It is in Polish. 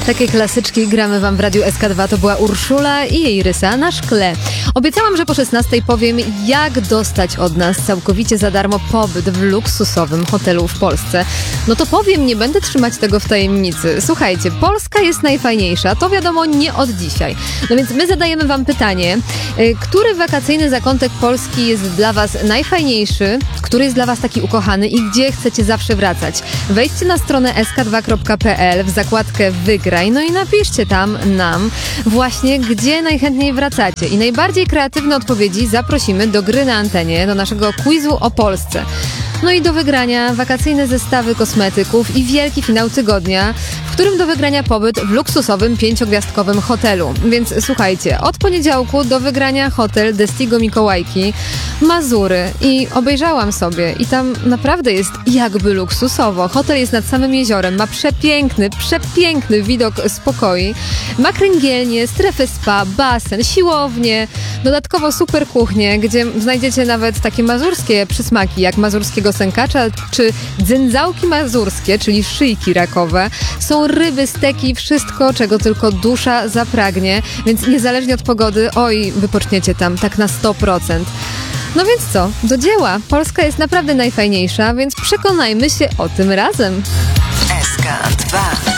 Takie klasyczki gramy wam w Radiu SK2. To była Urszula i jej Rysa na szkle. Obiecałam, że po 16 powiem, jak dostać od nas całkowicie za darmo pobyt w luksusowym hotelu w Polsce. No to powiem, nie będę trzymać tego w tajemnicy. Słuchajcie, Polska jest najfajniejsza, to wiadomo nie od dzisiaj. No więc my zadajemy wam pytanie, który wakacyjny zakątek Polski jest dla was najfajniejszy, który jest dla was taki ukochany i gdzie chcecie zawsze wracać? Wejdźcie na stronę sk2.pl w zakładkę Wygraj, no i napiszcie tam nam właśnie, gdzie najchętniej wracacie. I najbardziej kreatywne odpowiedzi zaprosimy do gry na antenie, do naszego quizu o Polsce. No i do wygrania wakacyjne zestawy kosmetyków i wielki finał tygodnia, w którym do wygrania pobyt w luksusowym 5-gwiazdkowym hotelu. Więc słuchajcie, od poniedziałku do wygrania hotel Destigo Mikołajki, Mazury i obejrzałam sobie i tam naprawdę jest jakby luksusowo. Hotel jest nad samym jeziorem, ma przepiękny widok z pokoi, ma kręgielnię, strefę spa, basen, siłownię, dodatkowo super kuchnię, gdzie znajdziecie nawet takie mazurskie przysmaki jak mazurskiego sękacza czy dzyndzałki mazurskie, czyli szyjki rakowe. Są ryby, steki, wszystko, czego tylko dusza zapragnie, więc niezależnie od pogody, wypoczniecie tam tak na 100%. No więc co? Do dzieła. Polska jest naprawdę najfajniejsza, więc przekonajmy się o tym razem. SK2